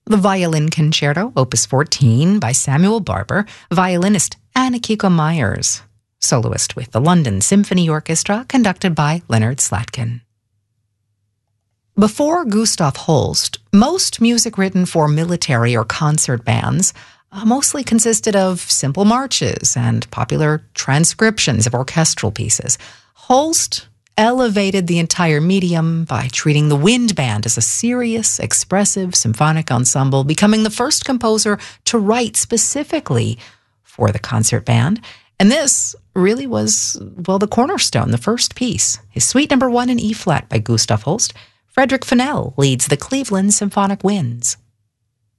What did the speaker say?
The Violin Concerto, Opus 14 by Samuel Barber, violinist Anna-Kiko Myers, soloist with the London Symphony Orchestra, conducted by Leonard Slatkin. Before Gustav Holst, most music written for military or concert bands mostly consisted of simple marches and popular transcriptions of orchestral pieces. Holst elevated the entire medium by treating the wind band as a serious, expressive symphonic ensemble, becoming the first composer to write specifically for the concert band. And this really was, well, the cornerstone, the first piece. His Suite No. 1 in E-flat by Gustav Holst. Frederick Fennell leads the Cleveland Symphonic Winds.